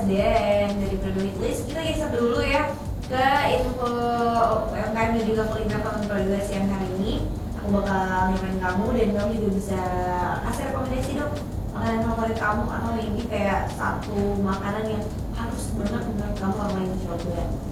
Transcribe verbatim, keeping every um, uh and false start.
then dari Produk List kita geser dulu ya ke info U M K M dan juga kuliner tahun Produk siang hari ini. Aku bakal nyamain kamu dan kamu juga bisa kasih rekomendasi dong makanan favorit kamu atau ini kayak satu makanan yang harus banget menurut kamu orang lain coba.